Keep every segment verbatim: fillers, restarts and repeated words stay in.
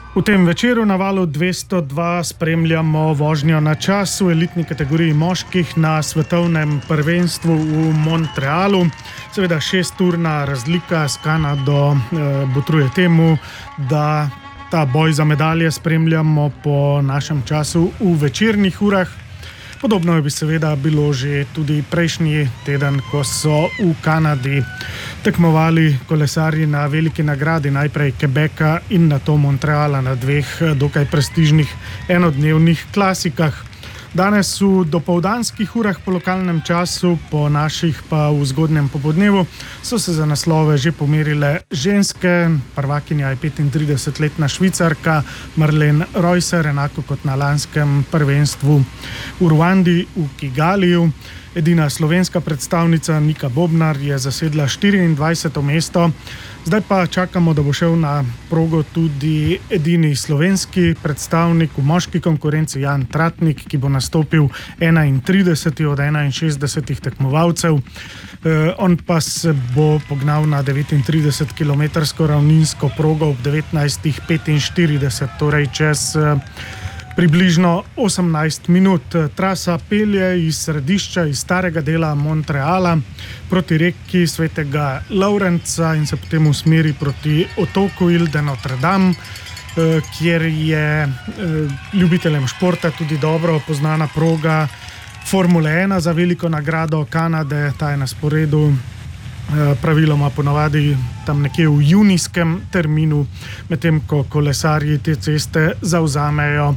V tem večeru na valu dvesto dva spremljamo vožnjo na čas v elitni kategoriji moških na svetovnem prvenstvu v Montrealu. Seveda šesturna razlika s Kanado eh, botruje temu, da ta boj za medalje spremljamo po našem času v večernih urah. Podobno bi seveda bilo že tudi prejšnji teden, ko so v Kanadi tekmovali kolesarji na veliki nagradi, najprej Quebeca in nato Montreala na dveh dokaj prestižnih enodnevnih klasikah. Danes v dopoldanskih urah po lokalnem času, po naših pa v zgodnjem popodnevu, so se za naslove že pomerile ženske. Prvakinja je petintridesetletna Švicarka Marlene Reusser, enako kot na lanskem prvenstvu v Ruandi v Kigaliju. Edina slovenska predstavnica Nika Bobnar je zasedla štiriindvajseto mesto. Zdaj pa čakamo, da bo šel na progo tudi edini slovenski predstavnik v moški konkurenci Jan Tratnik, ki bo nastopil enaintrideseti od enainšestdesetih tekmovalcev. E, on pa se bo pognal na devetintridesetkilometrsko ravninsko progo ob devetnajstih petinštirideset, torej čez približno osemnajst minut. Trasa pelje iz središča, iz starega dela Montreala proti reki Svetega Laurenca in se potem usmeri proti otoku Ile de Notre Dame, kjer je ljubiteljem športa tudi dobro poznana proga Formule ena za veliko nagrado Kanade. Ta je na sporedu praviloma ponavadi tam nekje v junijskem terminu, medtem ko kolesarji te ceste zavzamejo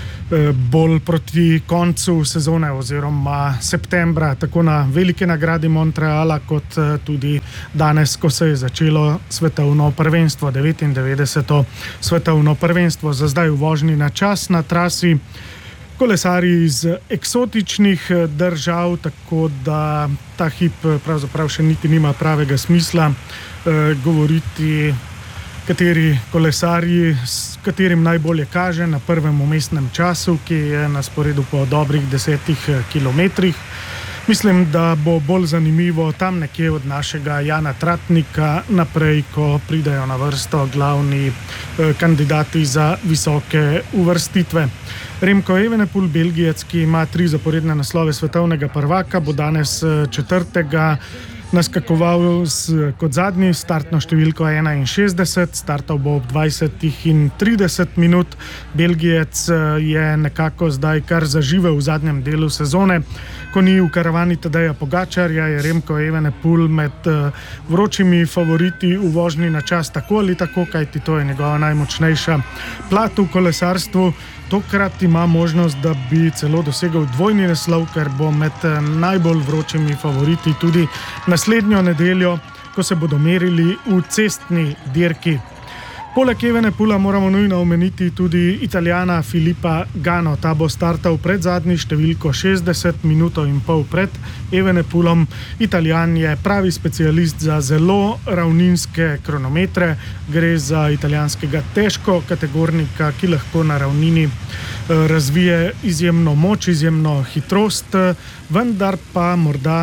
bolj proti koncu sezone oziroma septembra, tako na velike nagradi Montreala kot tudi danes, ko se je začelo svetovno prvenstvo, devetindevetdeseto svetovno prvenstvo. Za zdaj v vožnji na čas na trasi kolesarji iz eksotičnih držav, tako da ta hip pravzaprav še niti nima pravega smisla eh, govoriti, kateri kolesarji, s katerim najbolje kaže na prvem umestnem času, ki je na sporedu po dobrih desetih kilometrih. Mislim, da bo bolj zanimivo tam nekje od našega Jana Tratnika naprej, ko pridejo na vrsto glavni eh, kandidati za visoke uvrstitve. Remko Evenepoel, Belgijec, ki ima tri zaporedne naslove svetovnega prvaka, bo danes četrtega naskakoval z, kot zadnji startno številko enainšestdeset, startal bo ob dvajsetih in trideset minut. Belgijec je nekako zdaj kar zaživel v zadnjem delu sezone. Ko ni v karavani Tadeja Pogačarja, je Remko Evenepoel med vročimi favoriti v vožnji na čas tako ali tako, kajti to je njegova najmočnejša plat v kolesarstvu. Tokrat ima možnost, da bi celo dosegel dvojni naslov, ker bo med najbolj vročimi favoriti tudi naslednjo nedeljo, ko se bodo merili v cestni dirki. Poleg Evenepoela moramo nujno omeniti tudi Italijana Filippa Gano. Ta bo startal pred zadnji številko šestdeset, minuto in pol pred Evenepoelom. Italijan je pravi specialist za zelo ravninske kronometre. Gre za italijanskega težko kategornika, ki lahko na ravnini razvije izjemno moč, izjemno hitrost, vendar pa morda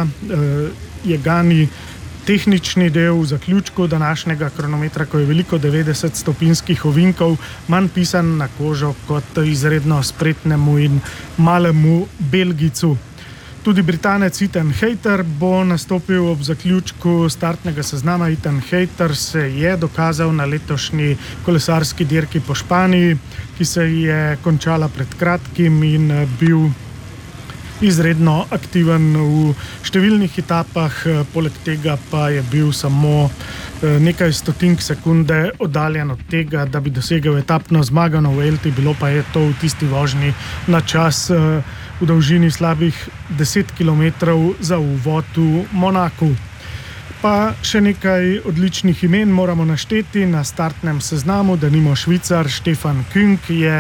je Gani tehnični del v zaključku današnjega kronometra, ko je veliko devetdeset stopinskih ovinkov, manj pisan na kožo kot izredno spretnemu in malemu Belgijcu. Tudi Britanec Ethan Hayter bo nastopil ob zaključku startnega seznama. Ethan Hayter se je dokazal na letošnji kolesarski dirki po Španiji, ki se je končala pred kratkim in bil izredno aktiven v številnih etapah, poleg tega pa je bil samo nekaj stotink sekunde oddaljen od tega, da bi dosegel etapno zmago na Vuelti, bilo pa je to v tisti vožnji na čas v dolžini slabih deset kilometrov za uvod v Monaku. Pa še nekaj odličnih imen moramo našteti na startnem seznamu, denimo Švicar Stefan Küng je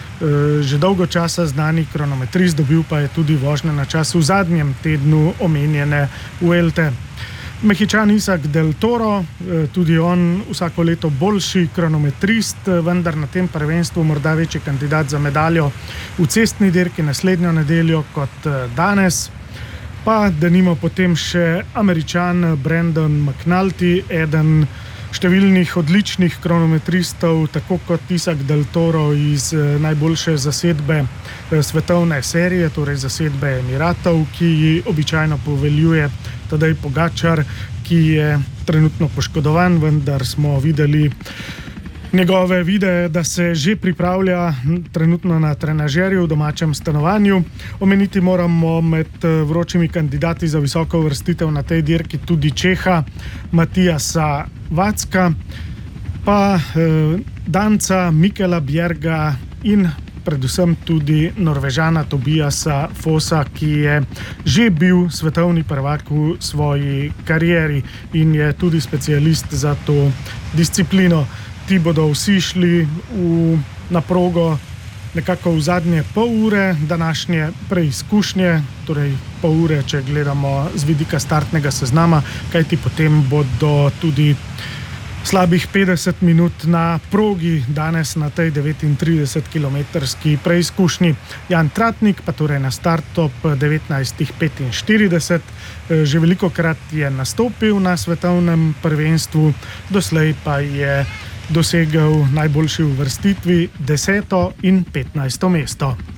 že dolgo časa znani kronometrist, dobil pa je tudi vožnje na čas v zadnjem tednu omenjene Vuelte. Mehičan Isaac del Toro, tudi on vsako leto boljši kronometrist, vendar na tem prvenstvu morda večji kandidat za medaljo v cestni dirki naslednjo nedeljo kot danes. Pa denimo potem še Američan Brandon McNulty, eden številnih odličnih kronometristov, tako kot Tisak del Toro iz najboljše zasedbe svetovne serije, torej zasedbe Emiratov, ki ji običajno poveljuje Tadej Pogačar, ki je trenutno poškodovan, vendar smo videli njegove videe, da se že pripravlja trenutno na trenažerju v domačem stanovanju. Omeniti moramo med vročimi kandidati za visoko uvrstitev na tej dirki tudi Čeha Matijasa Vacka, pa eh, Danca Mikela Bjerga in predvsem tudi Norvežana Tobijasa Fosa, ki je že bil svetovni prvak v svoji karieri in je tudi specialist za to disciplino. Ti bodo vsi šli v, na progo nekako v zadnje pol ure današnje preizkušnje, torej pol ure, če gledamo z vidika startnega seznama, kajti potem bodo tudi slabih petdeset minut na progi danes na tej devetintridesetkilometrski preizkušnji. Jan Tratnik pa torej na start ob devetnajst petinštirideset. Že velikokrat je nastopil na svetovnem prvenstvu, doslej pa je dosegel najboljši uvrstitvi deseto in petnajsto mesto.